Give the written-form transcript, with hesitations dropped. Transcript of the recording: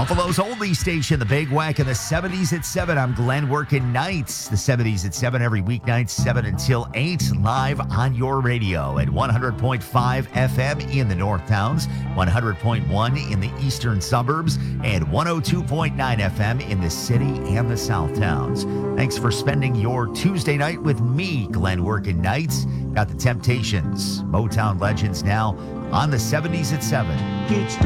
Buffalo's oldie station, the Big Wack in the 70s at 7. I'm Glenn working nights. The 70s at 7 every weeknight, 7 until 8, live on your radio at 100.5 FM in the North Towns, 100.1 in the eastern suburbs, and 102.9 FM in the city and the South Towns. Thanks for spending your Tuesday night with me, Glenn working nights. Got the Temptations, Motown legends now on the 70s at 7.